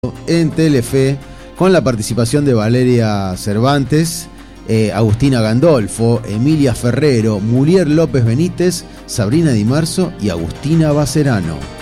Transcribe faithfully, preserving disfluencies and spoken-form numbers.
en Telefe, con la participación de Valeria Cervantes, eh, Agustina Gandolfo, Emilia Ferrero, Muriel López Benítez, Sabrina Di Marzo y Agustina Bacerano.